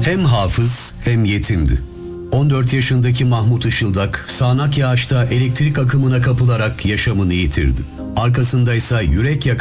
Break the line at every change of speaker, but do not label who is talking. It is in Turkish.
Hem hafız hem yetimdi. 14 yaşındaki Mahmut Işıldak, sağanak yağışta elektrik akımına kapılarak yaşamını yitirdi. Arkasındaysa yürek yakan